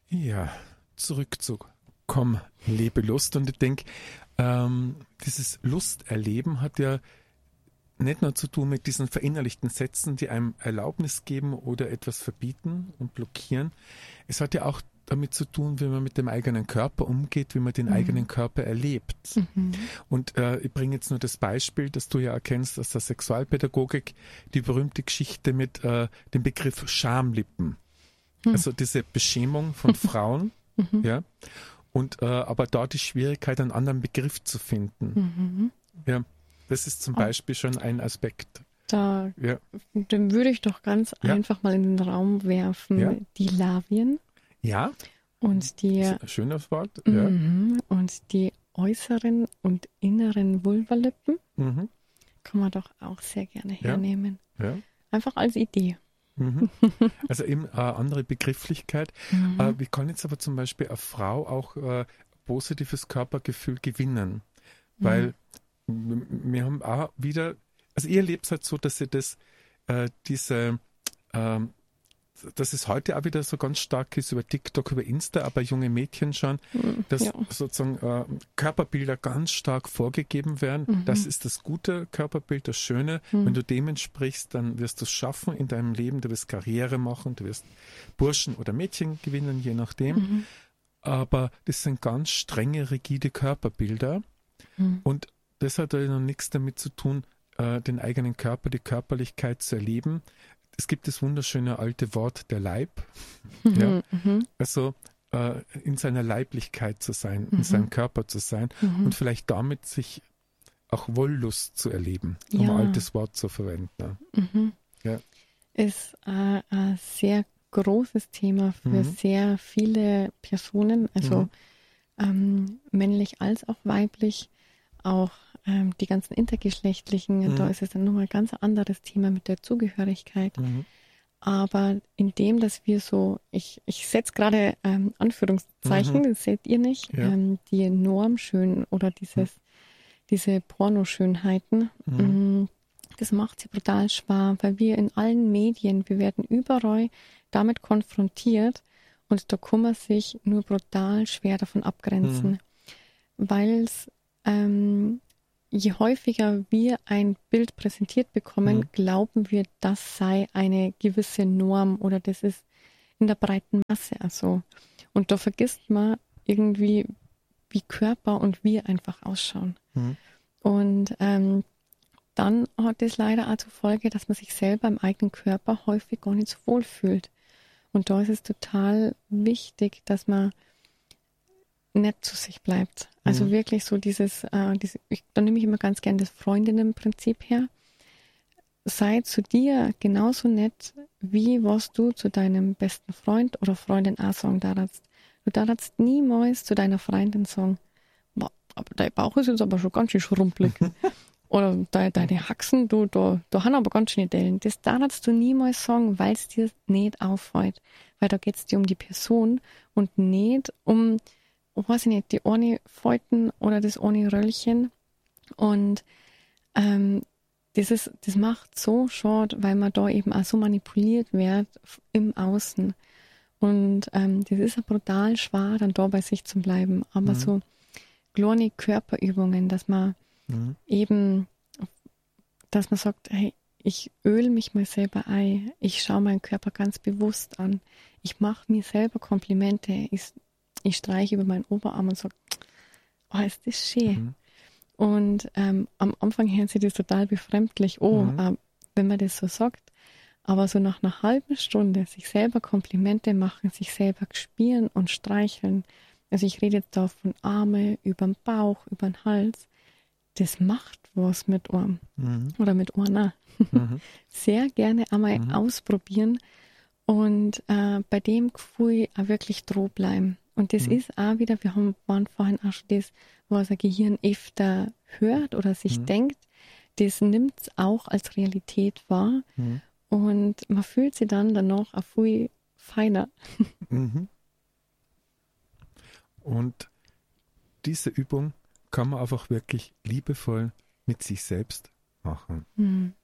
Ja, zurück zu Komm, lebe Lust. Und ich denke, dieses Lusterleben hat ja nicht nur zu tun mit diesen verinnerlichten Sätzen, die einem Erlaubnis geben oder etwas verbieten und blockieren. Es hat ja auch damit zu tun, wie man mit dem eigenen Körper umgeht, wie man den eigenen Körper erlebt. Und ich bringe jetzt nur das Beispiel, das du ja erkennst aus der Sexualpädagogik, die berühmte Geschichte mit dem Begriff Schamlippen. Also diese Beschämung von Frauen, ja, und aber da die Schwierigkeit, einen anderen Begriff zu finden. Ja, das ist zum Beispiel schon ein Aspekt. Den würde ich doch ganz einfach mal in den Raum werfen. Ja. Die Labien. Ja. Und die, das ist ein schönes Wort. Und die äußeren und inneren Vulvalippen kann man doch auch sehr gerne hernehmen. Ja. Einfach als Idee. Also eben eine andere Begrifflichkeit. Wir können jetzt aber zum Beispiel eine Frau auch positives Körpergefühl gewinnen, weil wir haben auch wieder, also ihr erlebt halt so, dass ihr das, dass es heute auch wieder so ganz stark ist über TikTok, über Insta, aber junge Mädchen schon, dass sozusagen Körperbilder ganz stark vorgegeben werden. Das ist das gute Körperbild, das Schöne. Wenn du dem entsprichst, dann wirst du es schaffen in deinem Leben, du wirst Karriere machen, du wirst Burschen oder Mädchen gewinnen, je nachdem. Aber das sind ganz strenge, rigide Körperbilder. Und das hat ja noch nichts damit zu tun, den eigenen Körper, die Körperlichkeit zu erleben. Es gibt das wunderschöne alte Wort der Leib. Also in seiner Leiblichkeit zu sein, in seinem Körper zu sein und vielleicht damit sich auch Wollust zu erleben, um ein altes Wort zu verwenden. Ja. Ist ein sehr großes Thema für sehr viele Personen, also männlich als auch weiblich, auch die ganzen intergeschlechtlichen, da ist es dann nochmal ein ganz anderes Thema mit der Zugehörigkeit. Aber indem, dass wir so, ich setze gerade Anführungszeichen, das seht ihr nicht, die Norm schön oder diese Pornoschönheiten, das macht sie brutal schwer, weil wir in allen Medien, wir werden überall damit konfrontiert und da kann man sich nur brutal schwer davon abgrenzen, weil es je häufiger wir ein Bild präsentiert bekommen, glauben wir, das sei eine gewisse Norm oder das ist in der breiten Masse also. Und da vergisst man irgendwie, wie Körper und wir einfach ausschauen. Und dann hat das leider auch zur Folge, dass man sich selber im eigenen Körper häufig gar nicht so wohl fühlt. Und da ist es total wichtig, dass man nett zu sich bleibt. Also wirklich so da nehme ich immer ganz gern das Freundinnenprinzip her. Sei zu dir genauso nett, wie was du zu deinem besten Freund oder Freundin auch sagen darfst. Du darfst niemals zu deiner Freundin sagen, aber dein Bauch ist jetzt aber schon ganz schön schrumpelig. Oder deine Haxen, da haben aber ganz schöne Dellen. Das darfst du niemals sagen, weil es dir nicht auffällt. Weil da geht es dir um die Person und nicht um, weiß ich nicht, die eine Falten oder das eine Röllchen. Und das macht so schade, weil man da eben auch so manipuliert wird im Außen. Und das ist ja brutal schwer, dann da bei sich zu bleiben. Aber so kleine Körperübungen, dass man eben, dass man sagt, hey, ich öle mich mal selber ein, ich schaue meinen Körper ganz bewusst an, ich mache mir selber Komplimente, ich streiche über meinen Oberarm und sage, oh, ist das schön. Und am Anfang hören sie das total befremdlich, wenn man das so sagt. Aber so nach einer halben Stunde sich selber Komplimente machen, sich selber spüren und streicheln. Also ich rede jetzt da von Arme, über den Bauch, über den Hals. Das macht was mit einem oder mit einer. Sehr gerne einmal ausprobieren und bei dem Gefühl auch wirklich droh bleiben. Und das ist auch wieder, waren vorhin auch schon das, was ein Gehirn öfter hört oder sich denkt, das nimmt es auch als Realität wahr und man fühlt sich dann danach auch viel feiner. Und diese Übung kann man einfach wirklich liebevoll mit sich selbst machen.